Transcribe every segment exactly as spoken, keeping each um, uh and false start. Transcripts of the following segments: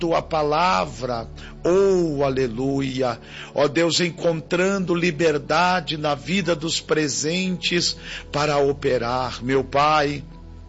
tua palavra, oh aleluia, ó Deus, encontrando liberdade na vida dos presentes para operar, meu Pai.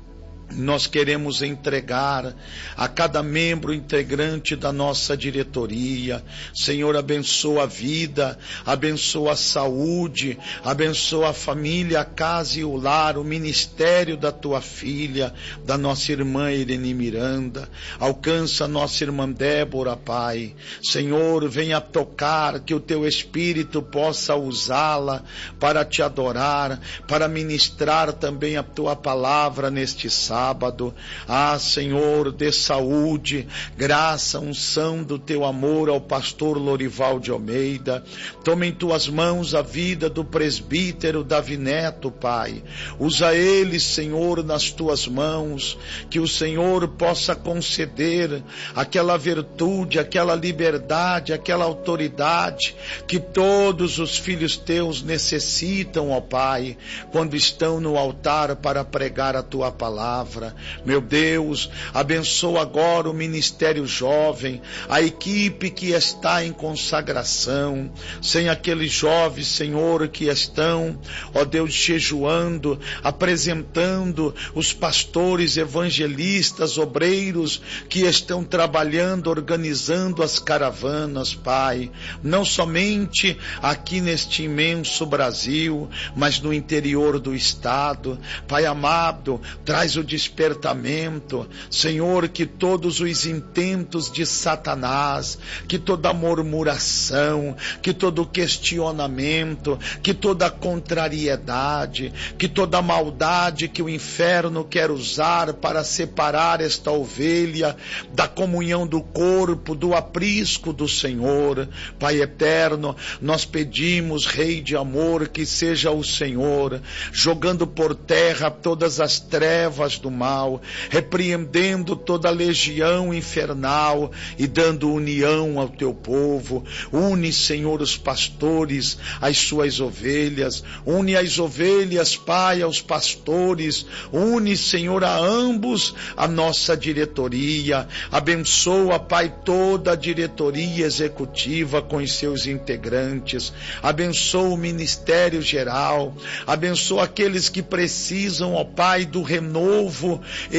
Nós queremos entregar a cada membro integrante da nossa diretoria. Senhor, abençoa a vida, abençoa a saúde, abençoa a família, a casa e o lar, o ministério da tua filha, da nossa irmã Irene Miranda. Alcança a nossa irmã Débora, Pai. Senhor, venha tocar, que o teu Espírito possa usá-la para te adorar, para ministrar também a tua palavra neste sábado. Sábado. Ah, Senhor, dê saúde, graça, unção do teu amor ao pastor Lorival de Almeida. Toma em tuas mãos a vida do presbítero Davi Neto, Pai. Usa ele, Senhor, nas tuas mãos, que o Senhor possa conceder aquela virtude, aquela liberdade, aquela autoridade que todos os filhos teus necessitam, ó Pai, quando estão no altar para pregar a tua palavra. Meu Deus, abençoa agora o Ministério Jovem, a equipe que está em consagração, sem aqueles jovens, Senhor, que estão, ó Deus, jejuando, apresentando os pastores, evangelistas, obreiros que estão trabalhando, organizando as caravanas, Pai, não somente aqui neste imenso Brasil, mas no interior do estado. Pai amado, traz o despertamento, Senhor, que todos os intentos de Satanás, que toda murmuração, que todo questionamento, que toda contrariedade, que toda maldade que o inferno quer usar para separar esta ovelha da comunhão do corpo, do aprisco do Senhor. Pai eterno, nós pedimos, Rei de amor, que seja o Senhor jogando por terra todas as trevas do mal, repreendendo toda a legião infernal e dando união ao teu povo. Une, Senhor, os pastores às suas ovelhas, une as ovelhas, Pai, aos pastores, une, Senhor, a ambos a nossa diretoria. Abençoa, Pai, toda a diretoria executiva com os seus integrantes. Abençoa o ministério geral, abençoa aqueles que precisam, ó Pai, do renovo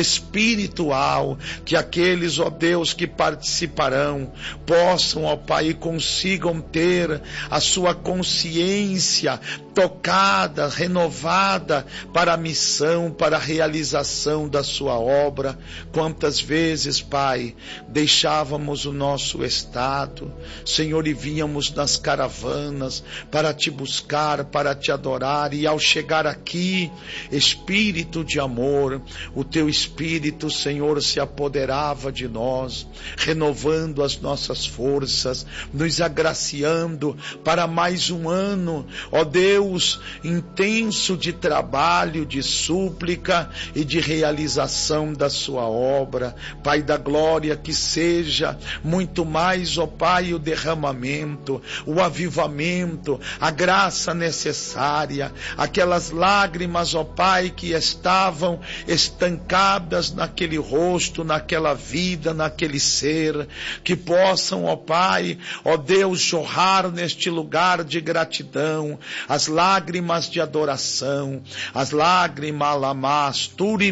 espiritual, que aqueles, ó Deus, que participarão possam, ó Pai, e consigam ter a sua consciência tocada, renovada para a missão, para a realização da sua obra. Quantas vezes, Pai, deixávamos o nosso estado, Senhor, e víamos nas caravanas para te buscar, para te adorar, e ao chegar aqui, Espírito de amor, o teu Espírito, Senhor, se apoderava de nós, renovando as nossas forças, nos agraciando para mais um ano, ó Deus, intenso de trabalho, de súplica e de realização da sua obra. Pai da glória, que seja muito mais, ó Pai, o derramamento, o avivamento, a graça necessária, aquelas lágrimas, ó Pai, que estavam estancadas naquele rosto, naquela vida, naquele ser, que possam, ó Pai, ó Deus, jorrar neste lugar de gratidão, as lágrimas de adoração, as lágrimas lamas,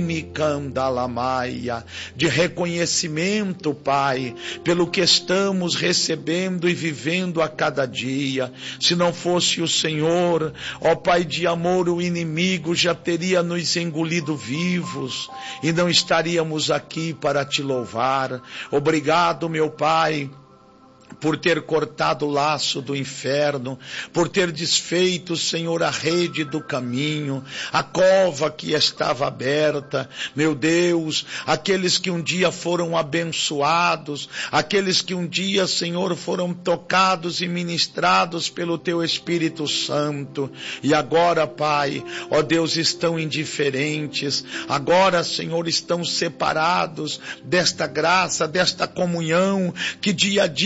turimicandalamaia, de reconhecimento, Pai, pelo que estamos recebendo e vivendo a cada dia. Se não fosse o Senhor, ó Pai de amor, o inimigo já teria nos engolido vivos e não estaríamos aqui para te louvar. Obrigado, meu Pai, por ter cortado o laço do inferno, por ter desfeito, Senhor, a rede do caminho, a cova que estava aberta. Meu Deus, aqueles que um dia foram abençoados, aqueles que um dia, Senhor, foram tocados e ministrados pelo teu Espírito Santo, e agora, Pai, ó Deus, estão indiferentes, agora, Senhor, estão separados desta graça, desta comunhão que dia a dia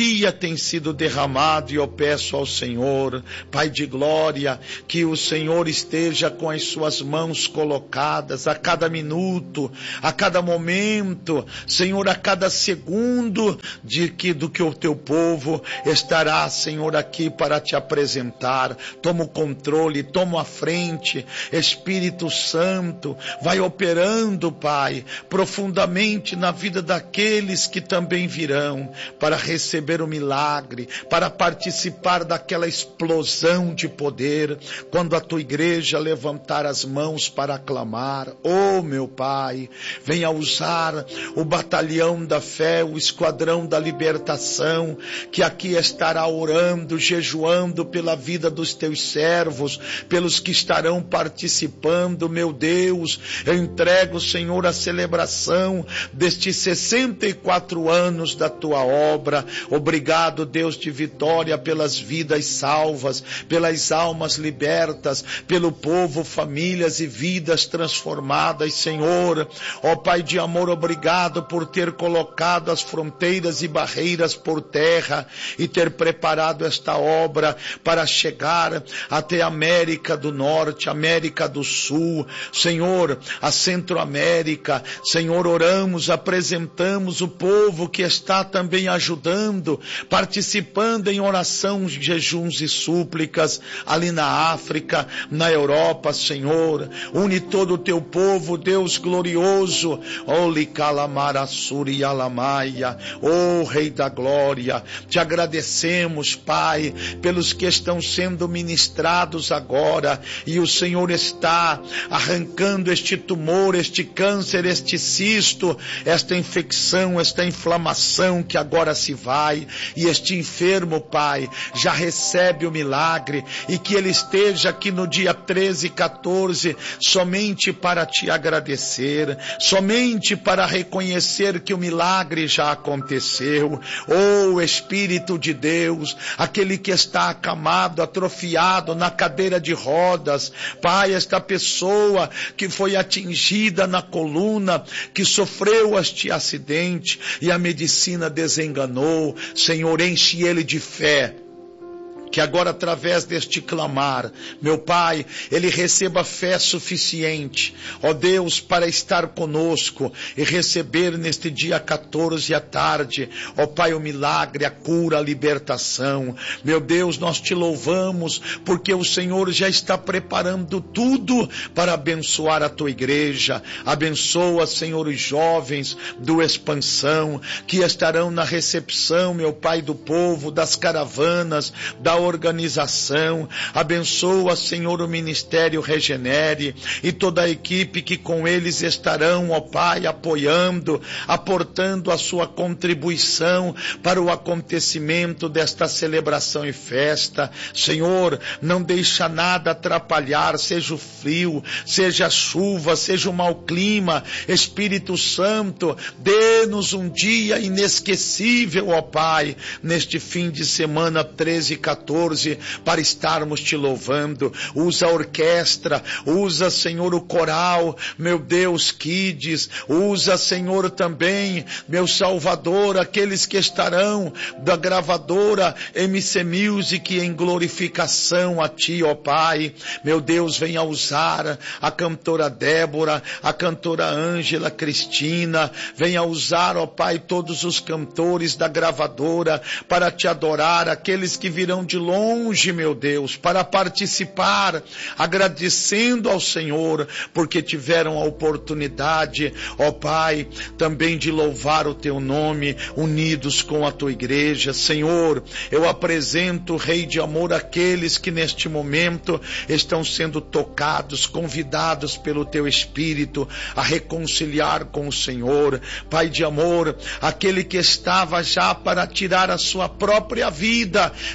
tem sido derramado, e eu peço ao Senhor, Pai de glória, que o Senhor esteja com as suas mãos colocadas a cada minuto, a cada momento, Senhor, a cada segundo de que, do que o teu povo estará, Senhor, aqui para te apresentar. Toma o controle, toma a frente, Espírito Santo, vai operando, Pai, profundamente na vida daqueles que também virão para receber o milagre, para participar daquela explosão de poder, quando a tua igreja levantar as mãos para aclamar. Oh, meu Pai, venha usar o batalhão da fé, o esquadrão da libertação, que aqui estará orando, jejuando pela vida dos teus servos, pelos que estarão participando. Meu Deus, eu entrego, Senhor, a celebração destes sessenta e quatro anos da tua obra. Obrigado, Deus de vitória, pelas vidas salvas, pelas almas libertas, pelo povo, famílias e vidas transformadas, Senhor. Ó Pai de amor, obrigado por ter colocado as fronteiras e barreiras por terra e ter preparado esta obra para chegar até a América do Norte, América do Sul, Senhor, a Centro-América. Senhor, oramos, apresentamos o povo que está também ajudando, participando em oração, jejuns e súplicas ali na África, na Europa, Senhor. Une todo o teu povo, Deus glorioso. Oh, Licalamarasuri Alamaia, oh Rei da Glória, te agradecemos, Pai, pelos que estão sendo ministrados agora, e o Senhor está arrancando este tumor, este câncer, este cisto, esta infecção, esta inflamação que agora se vai, e este enfermo, Pai, já recebe o milagre, e que ele esteja aqui no dia treze e quatorze somente para te agradecer, somente para reconhecer que o milagre já aconteceu. Oh, Espírito de Deus, aquele que está acamado, atrofiado na cadeira de rodas, Pai, esta pessoa que foi atingida na coluna, que sofreu este acidente e a medicina desenganou, Senhor, enche ele de fé, que agora, através deste clamar, meu Pai, ele receba fé suficiente, ó Deus, para estar conosco e receber neste dia quatorze à tarde, ó Pai, o milagre, a cura, a libertação. Meu Deus, nós te louvamos, porque o Senhor já está preparando tudo para abençoar a tua igreja. Abençoa, Senhor, os jovens do Expansão, que estarão na recepção, meu Pai, do povo, das caravanas, da organização. Abençoa, Senhor, o Ministério Regenere e toda a equipe que com eles estarão, ó Pai, apoiando, aportando a sua contribuição para o acontecimento desta celebração e festa. Senhor, não deixa nada atrapalhar, seja o frio, seja a chuva, seja o mau clima. Espírito Santo, dê-nos um dia inesquecível, ó Pai, neste fim de semana treze e quatorze, para estarmos te louvando. Usa a orquestra, usa, Senhor, o coral, meu Deus, Kids, usa, Senhor, também, meu Salvador, aqueles que estarão da gravadora M C Music em glorificação a ti, ó Pai. Meu Deus, venha usar a cantora Débora, a cantora Ângela Cristina, venha usar, ó Pai, todos os cantores da gravadora para te adorar, aqueles que virão de longe, meu Deus, para participar, agradecendo ao Senhor, porque tiveram a oportunidade, ó Pai, também de louvar o teu nome, unidos com a tua igreja. Senhor, eu apresento, Rei de amor, aqueles que neste momento estão sendo tocados, convidados pelo teu Espírito a reconciliar com o Senhor. Pai de amor, aquele que estava já para tirar a sua própria vida, que agora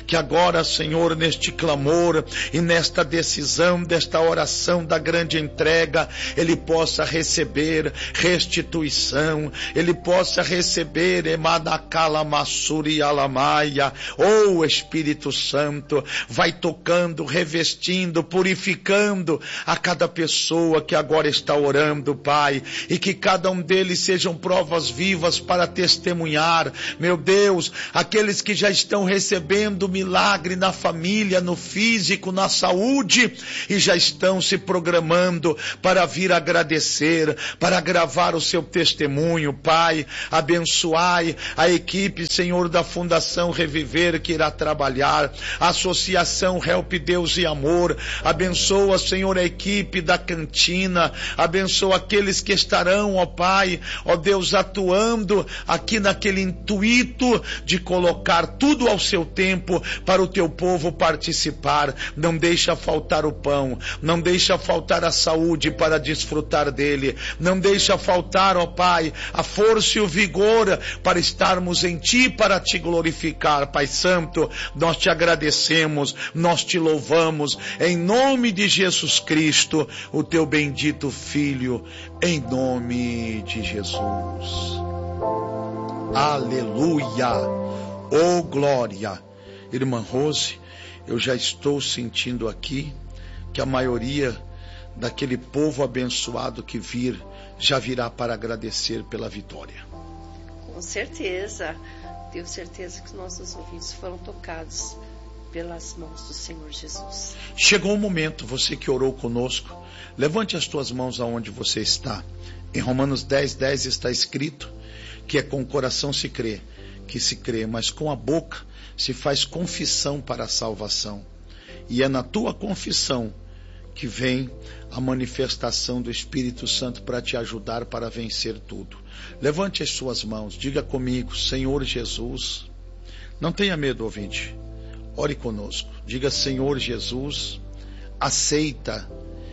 agora, Senhor, neste clamor e nesta decisão, desta oração da grande entrega, ele possa receber restituição, ele possa receber Emanakala Massuri Alamaia. Oh, Espírito Santo, vai tocando, revestindo, purificando a cada pessoa que agora está orando, Pai, e que cada um deles sejam provas vivas para testemunhar, meu Deus, aqueles que já estão recebendo milagre na família, no físico, na saúde, e já estão se programando para vir agradecer, para gravar o seu testemunho, Pai, abençoai a equipe, Senhor, da Fundação Reviver, que irá trabalhar, a Associação Help Deus e Amor, abençoa, Senhor, a equipe da cantina, abençoa aqueles que estarão, ó Pai, ó Deus, atuando aqui naquele intuito de colocar tudo ao seu tempo para o teu povo participar. Não deixa faltar o pão, não deixa faltar a saúde para desfrutar dele, não deixa faltar, ó Pai, a força e o vigor para estarmos em ti, para te glorificar, Pai Santo. Nós te agradecemos, nós te louvamos, em nome de Jesus Cristo, o teu bendito Filho, em nome de Jesus. Aleluia, oh glória. Irmã Rose, eu já estou sentindo aqui que a maioria daquele povo abençoado que vir, já virá para agradecer pela vitória. Com certeza, tenho certeza que os nossos ouvidos foram tocados pelas mãos do Senhor Jesus. Chegou o momento, você que orou conosco, levante as tuas mãos aonde você está. Em Romanos dez, dez está escrito que é com o coração se crê, que se crê, mas com a boca se faz confissão para a salvação. E é na tua confissão que vem a manifestação do Espírito Santo para te ajudar para vencer tudo. Levante as suas mãos, diga comigo: Senhor Jesus. Não tenha medo, ouvinte, ore conosco, diga: Senhor Jesus, aceita,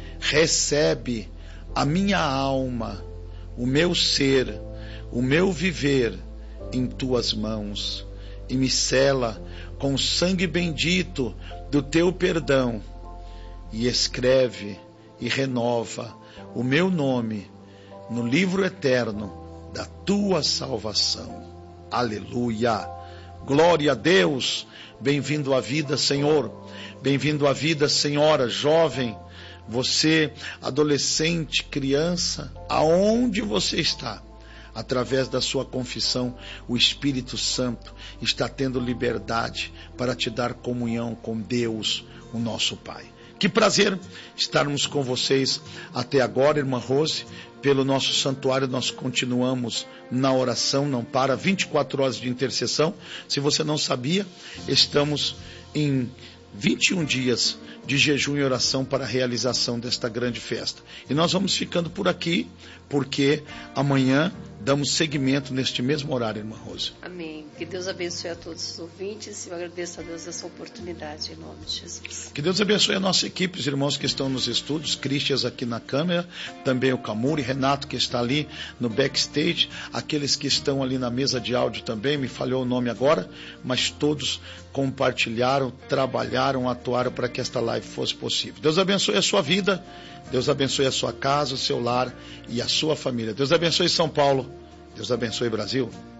recebe a minha alma, o meu ser, o meu viver em tuas mãos, e me sela com o sangue bendito do teu perdão, e escreve e renova o meu nome no livro eterno da tua salvação. Aleluia, glória a Deus. Bem-vindo à vida, Senhor, bem-vindo à vida, senhora, jovem, você, adolescente, criança, aonde você está, através da sua confissão, o Espírito Santo está tendo liberdade para te dar comunhão com Deus, o nosso Pai. Que prazer estarmos com vocês até agora, irmã Rose. Pelo nosso santuário nós continuamos na oração, não para, vinte e quatro horas de intercessão. Se você não sabia, estamos em vinte e um dias de jejum e oração para a realização desta grande festa. E nós vamos ficando por aqui, porque amanhã damos seguimento neste mesmo horário, irmã Rose. Amém. Que Deus abençoe a todos os ouvintes e eu agradeço a Deus essa oportunidade em nome de Jesus. Que Deus abençoe a nossa equipe, os irmãos que estão nos estúdios, Cristias aqui na câmera, também o Camuri, Renato que está ali no backstage, aqueles que estão ali na mesa de áudio também, me falhou o nome agora, mas todos compartilharam, trabalharam, atuaram para que esta live fosse possível. Deus abençoe a sua vida, Deus abençoe a sua casa, o seu lar e a sua família. Deus abençoe São Paulo, Deus abençoe Brasil.